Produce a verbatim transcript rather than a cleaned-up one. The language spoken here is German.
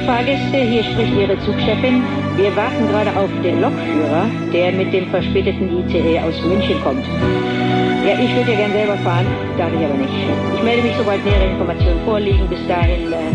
Fahrgäste, hier spricht Ihre Zugchefin. Wir warten gerade auf den Lokführer, der mit dem verspäteten I C E aus München kommt. Ja, ich würde ja gern selber fahren, darf ich aber nicht. Ich melde mich, sobald nähere Informationen vorliegen. Bis dahin... Äh